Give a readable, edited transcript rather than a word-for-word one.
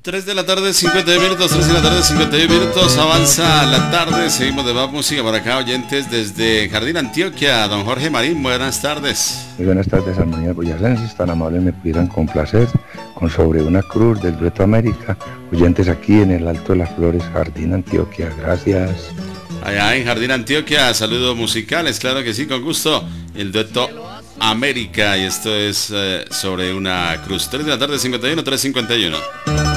3 de la tarde, 51 minutos, 3 de la tarde, 51 minutos, avanza la tarde, seguimos de más música por acá, oyentes desde Jardín Antioquia, don Jorge Marín, buenas tardes. Muy buenas tardes, Armonía Boyacenses, tan amables me pudieran complacer con Sobre una Cruz del dueto América, oyentes aquí en el Alto de las Flores, Jardín Antioquia, gracias. Allá en Jardín Antioquia, saludos musicales, claro que sí, con gusto, el dueto América, y esto es Sobre una Cruz, 3 de la tarde, 51, 3:51.